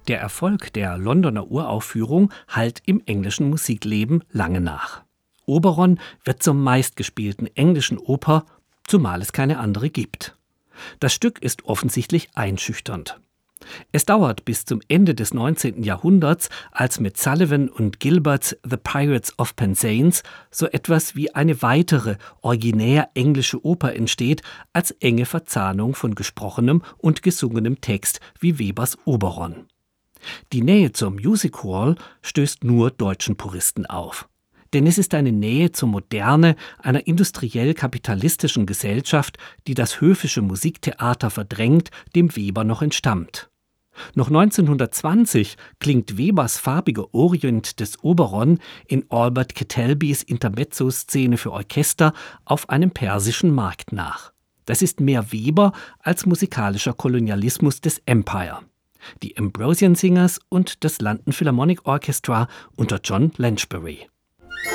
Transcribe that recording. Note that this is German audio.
Der Erfolg der Londoner Uraufführung hallt im englischen Musikleben lange nach. Oberon wird zur meistgespielten englischen Oper, zumal es keine andere gibt. Das Stück ist offensichtlich einschüchternd. Es dauert bis zum Ende des 19. Jahrhunderts, als mit Sullivan und Gilberts The Pirates of Penzance so etwas wie eine weitere, originär englische Oper entsteht, als enge Verzahnung von gesprochenem und gesungenem Text wie Webers Oberon. Die Nähe zur Music Hall stößt nur deutschen Puristen auf. Denn es ist eine Nähe zur Moderne einer industriell-kapitalistischen Gesellschaft, die das höfische Musiktheater verdrängt, dem Weber noch entstammt. Noch 1920 klingt Webers farbiger Orient des Oberon in Albert Kettelbys Intermezzo-Szene für Orchester auf einem persischen Markt nach. Das ist mehr Weber als musikalischer Kolonialismus des Empire. Die Ambrosian Singers und das London Philharmonic Orchestra unter John Lanchbery.